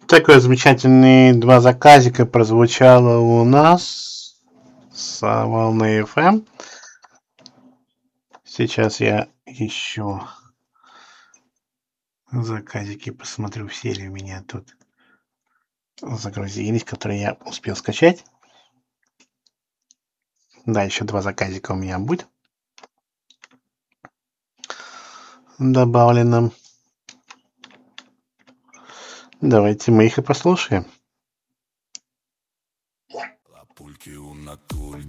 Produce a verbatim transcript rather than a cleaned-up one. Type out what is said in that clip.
Такой замечательный два заказика прозвучало у нас с волны эф эм. Сейчас я ищу заказики, посмотрю, все ли у меня тут загрузились, которые я успел скачать. Да, еще два заказика у меня будет добавлено. Давайте мы их и послушаем. Пульки у натури.